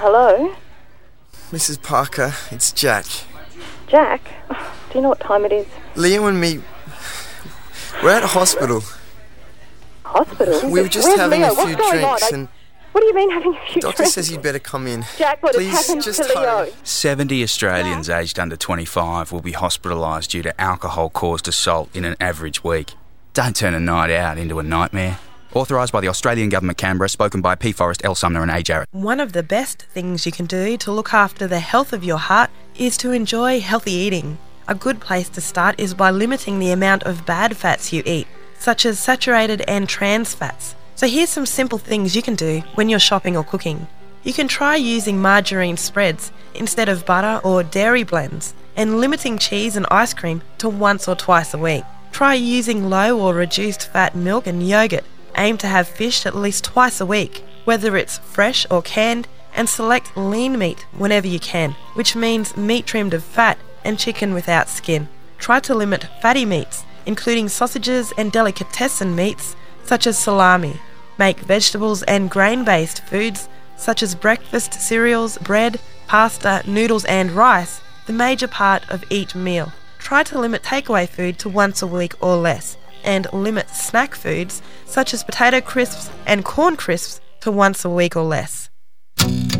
Hello? Mrs. Parker, it's Jack. Jack? Oh, do you know what time it is? Leo and me, we're at a hospital. Hospital? We were just Where's having Leo? a few What's going drinks on? and What do you mean having a few doctor drinks? says you'd better come in. Jack, what Please, has happened just to Leo? hurry. 70 Australians aged under 25 will be hospitalised due to alcohol-caused assault in an average week. Don't turn a night out into a nightmare. Authorised by the Australian Government, Canberra, spoken by P. Forrest, L. Sumner and A. Jarrett. One of the best things you can do to look after the health of your heart is to enjoy healthy eating. A good place to start is by limiting the amount of bad fats you eat, such as saturated and trans fats. So here's some simple things you can do when you're shopping or cooking. You can try using margarine spreads instead of butter or dairy blends, and limiting cheese and ice cream to once or twice a week. Try using low or reduced fat milk and yogurt. Aim to have fish at least twice a week, whether it's fresh or canned, and select lean meat whenever you can, which means meat trimmed of fat and chicken without skin. Try to limit fatty meats, including sausages and delicatessen meats such as salami. Make vegetables and grain-based foods such as breakfast cereals, bread, pasta, noodles and rice the major part of each meal. Try to limit takeaway food to once a week or less, and limit snack foods such as potato crisps and corn crisps to once a week or less.